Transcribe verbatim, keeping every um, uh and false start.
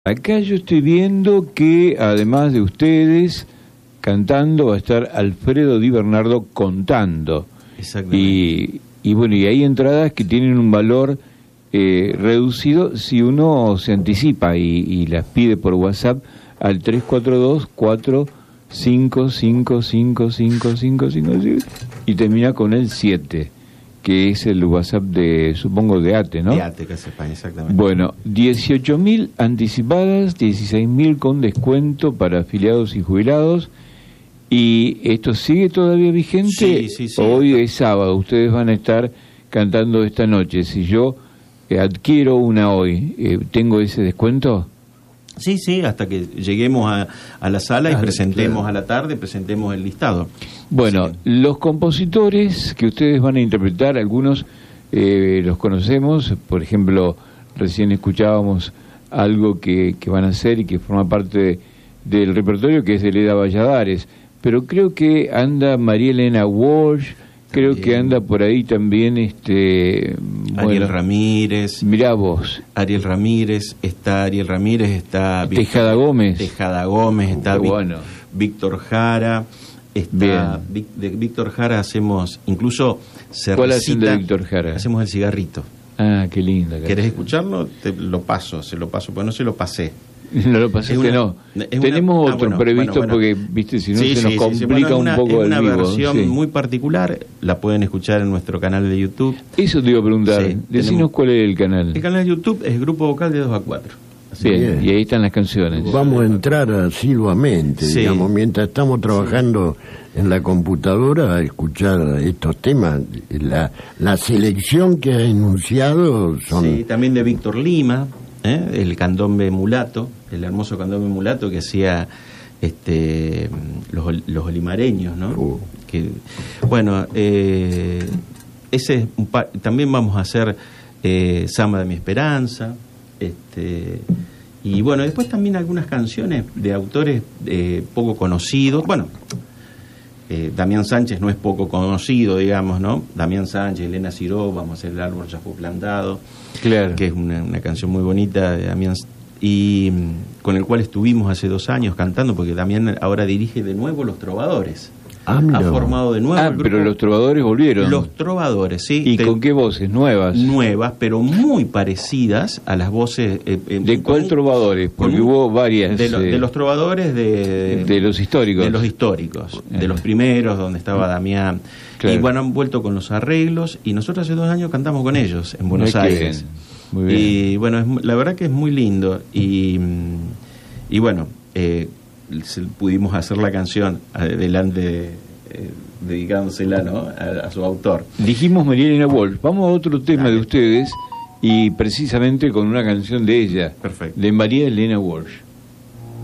Acá yo estoy viendo que además de ustedes cantando va a estar Alfredo Di Bernardo contando. Exactamente. Y, y bueno, y hay entradas que tienen un valor eh, reducido si uno se anticipa y, y las pide por WhatsApp al tres cuatro dos, cuatro cinco cinco cinco cinco cinco cinco y termina con el siete, que es el WhatsApp de, supongo, de ATE, ¿no? De ATE, que sepan, exactamente. Bueno, dieciocho mil anticipadas, dieciséis mil con descuento para afiliados y jubilados. ¿Y esto sigue todavía vigente? Sí, sí, sí. Hoy es sábado, ustedes van a estar cantando esta noche. Si yo eh, adquiero una hoy, eh, ¿tengo ese descuento? Sí, sí, hasta que lleguemos a, a la sala y Ah, presentemos claro. a la tarde, presentemos el listado. Bueno, Sí. los compositores que ustedes van a interpretar, algunos eh, los conocemos, por ejemplo, recién escuchábamos algo que, que van a hacer y que forma parte de, del repertorio, que es de Leda Valladares, pero creo que anda María Elena Walsh, creo También. que anda por ahí también este Ariel bueno, Ramírez. mirá vos, Ariel Ramírez, está Ariel Ramírez, está Víctor- Tejada Gómez. Tejada Gómez, está Qué Vic- bueno. Víctor Jara, está Vic- de Víctor Jara hacemos incluso se ¿Cuál hacen de recita- Víctor Jara? Hacemos el cigarrito. Ah, qué linda. ¿Querés canción. escucharlo? Te lo paso, se lo paso, porque no se lo pasé. No lo pasaste, Es una- no. es una- Tenemos ah, otro bueno, previsto bueno, bueno. porque, viste, si no Sí, se nos sí, sí, sí. complica Bueno, es una- un poco es el una vivo. versión Sí. muy particular, la pueden escuchar en nuestro canal de YouTube. Eso te iba a preguntar. Sí, Decinos tenemos- cuál es el canal. El canal de YouTube es Grupo Vocal de dos a cuatro. Así Bien, que- Bien. y ahí están las canciones. Vamos a entrar asiduamente, Sí. digamos, mientras estamos trabajando en la computadora a escuchar estos temas. La, la selección que ha enunciado son... Sí, también de Víctor Lima, ¿eh? El candombe mulato, el hermoso candombe mulato que hacía este los, ol- los olimareños, ¿no? Uh. Que, bueno, eh, ese es un pa- también vamos a hacer eh, Samba de mi Esperanza, este y bueno, después también algunas canciones de autores eh, poco conocidos, bueno. Eh, Damián Sánchez no es poco conocido, digamos, ¿no? Damián Sánchez, Elena Ciró, vamos a hacer El árbol ya fue plantado, Claro. que es una, una canción muy bonita de Damián, y mm, con el cual estuvimos hace dos años cantando, porque Damián ahora dirige de nuevo Los Trovadores. Ah, mira. Ha formado de nuevo Ah, el grupo pero los trovadores volvieron. Los Trovadores, ¿sí? ¿Y Te- con qué voces? ¿Nuevas? nuevas, pero muy parecidas a las voces... eh, eh, ¿De con cuál un- trovadores? Porque con un- hubo varias. De, lo- eh, de los trovadores de... de los históricos. De los históricos, Eh. de los primeros, donde estaba Damián. Claro. Y bueno, han vuelto con los arreglos, y nosotros hace dos años cantamos con ellos en Buenos Ay, qué Aires. bien. Muy bien. Y bueno, es mu- la verdad que es muy lindo. Y, mm, y bueno, eh, se- pudimos hacer la canción adelante, eh, dedicándosela, ¿no? a, a su autor. Dijimos María Elena Walsh. Vamos a otro tema Dale. de ustedes y precisamente con una canción de ella. Perfecto. De María Elena Walsh.